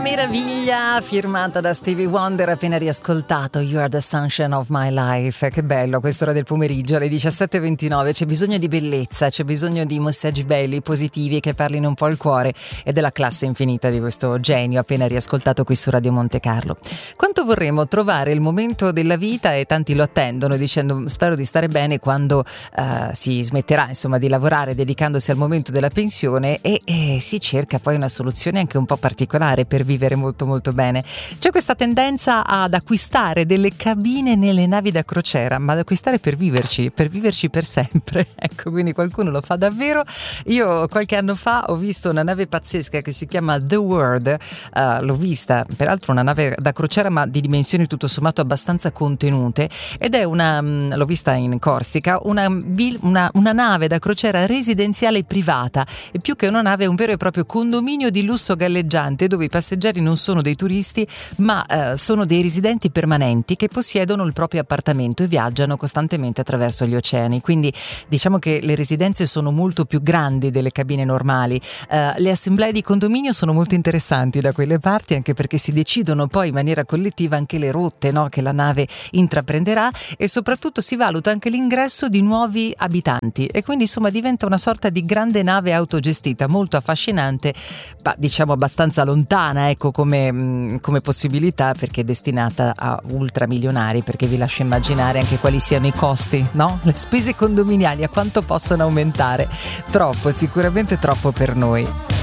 meraviglia firmata da Stevie Wonder, appena riascoltato You Are the Sunshine of My Life. Che bello a quest'ora del pomeriggio alle 17:29. C'è bisogno di bellezza, c'è bisogno di messaggi belli, positivi, che parlino un po' al cuore, e della classe infinita di questo genio appena riascoltato qui su Radio Monte Carlo. Quanto vorremmo trovare il momento della vita, e tanti lo attendono dicendo spero di stare bene quando si smetterà insomma di lavorare, dedicandosi al momento della pensione, e si cerca poi una soluzione anche un po' particolare per vivere molto molto bene. C'è questa tendenza ad acquistare delle cabine nelle navi da crociera, ma ad acquistare per viverci per sempre. Ecco, quindi qualcuno lo fa davvero. Io qualche anno fa ho visto una nave pazzesca che si chiama The World, l'ho vista, peraltro una nave da crociera ma di dimensioni tutto sommato abbastanza contenute, ed è l'ho vista in Corsica, una nave da crociera residenziale privata, e più che una nave è un vero e proprio condominio di lusso galleggiante, dove i passeggeri non sono dei turisti ma sono dei residenti permanenti che possiedono il proprio appartamento e viaggiano costantemente attraverso gli oceani. Quindi diciamo che le residenze sono molto più grandi delle cabine normali. Le assemblee di condominio sono molto interessanti da quelle parti, anche perché si decidono poi in maniera collettiva anche le rotte, no, che la nave intraprenderà, e soprattutto si valuta anche l'ingresso di nuovi abitanti, e quindi insomma diventa una sorta di grande nave autogestita molto affascinante, ma diciamo abbastanza lontana, ecco, come possibilità, perché è destinata a ultramilionari, perché vi lascio immaginare anche quali siano i costi, no? Le spese condominiali a quanto possono aumentare. Troppo, sicuramente troppo per noi.